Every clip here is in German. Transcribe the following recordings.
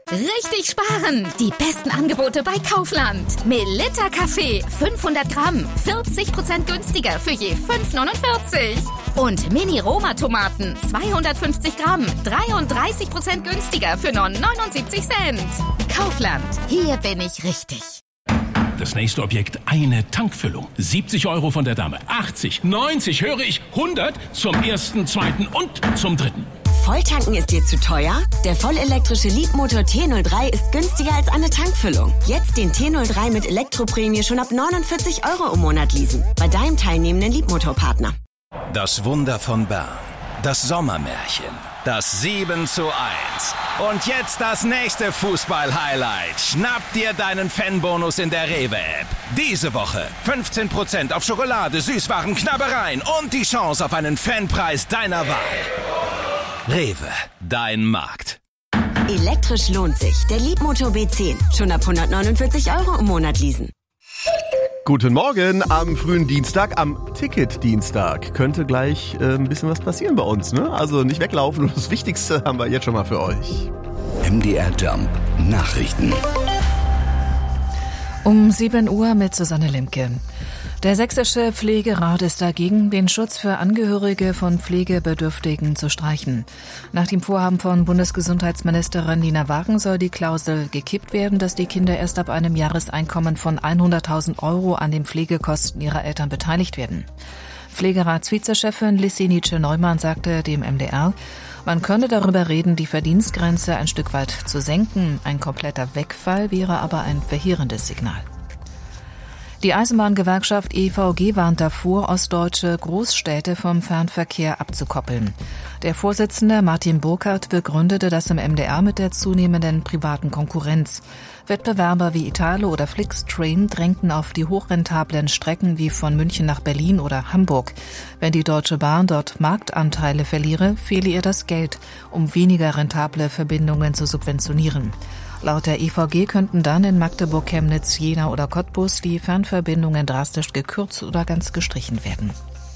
Richtig sparen! Die besten Angebote bei Kaufland. Melitta Kaffee, 500 Gramm, 40% günstiger für je 5,49. Und Mini-Roma-Tomaten, 250 Gramm, 33% günstiger für nur 79 Cent. Kaufland, hier bin ich richtig. Das nächste Objekt, eine Tankfüllung. 70 € von der Dame, 80, 90, höre ich, 100 zum ersten, zweiten und zum dritten. Volltanken ist dir zu teuer? Der vollelektrische Leapmotor T03 ist günstiger als eine Tankfüllung. Jetzt den T03 mit Elektroprämie schon ab 49 € im Monat leasen. Bei deinem teilnehmenden Leapmotor-Partner. Das Wunder von Bern. Das Sommermärchen. Das 7:1. Und jetzt das nächste Fußball-Highlight. Schnapp dir deinen Fanbonus in der Rewe-App. Diese Woche 15% auf Schokolade, Süßwaren, Knabbereien und die Chance auf einen Fanpreis deiner Wahl. Rewe, dein Markt. Elektrisch lohnt sich. Der Leapmotor B10. Schon ab 149 € im Monat leasen. Guten Morgen am frühen Dienstag, am Ticketdienstag. Könnte gleich ein bisschen was passieren bei uns, ne? Also nicht weglaufen. Das Wichtigste haben wir jetzt schon mal für euch. MDR Jump Nachrichten. Um 7 Uhr mit Susanne Limke. Der Sächsische Pflegerat ist dagegen, den Schutz für Angehörige von Pflegebedürftigen zu streichen. Nach dem Vorhaben von Bundesgesundheitsministerin Nina Wagen soll die Klausel gekippt werden, dass die Kinder erst ab einem Jahreseinkommen von 100.000 € an den Pflegekosten ihrer Eltern beteiligt werden. Pflegeratsvizechefin Lissi Nietzsche-Neumann sagte dem MDR, man könne darüber reden, die Verdienstgrenze ein Stück weit zu senken. Ein kompletter Wegfall wäre aber ein verheerendes Signal. Die Eisenbahngewerkschaft EVG warnt davor, ostdeutsche Großstädte vom Fernverkehr abzukoppeln. Der Vorsitzende Martin Burkhardt begründete das im MDR mit der zunehmenden privaten Konkurrenz. Wettbewerber wie Italo oder Flixtrain drängten auf die hochrentablen Strecken wie von München nach Berlin oder Hamburg. Wenn die Deutsche Bahn dort Marktanteile verliere, fehle ihr das Geld, um weniger rentable Verbindungen zu subventionieren. Laut der EVG könnten dann in Magdeburg, Chemnitz, Jena oder Cottbus die Fernverbindungen drastisch gekürzt oder ganz gestrichen werden.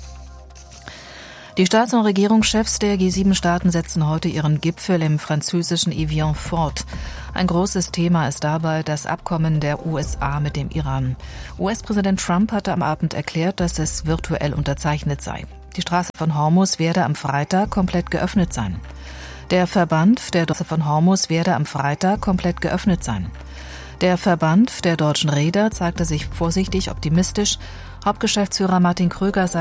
Die Staats- und Regierungschefs der G7-Staaten setzen heute ihren Gipfel im französischen Evian fort. Ein großes Thema ist dabei das Abkommen der USA mit dem Iran. US-Präsident Trump hatte am Abend erklärt, dass es virtuell unterzeichnet sei. Die Straße von Hormuz werde am Freitag komplett geöffnet sein. Der Verband der deutschen Räder zeigte sich vorsichtig optimistisch. Hauptgeschäftsführer Martin Kröger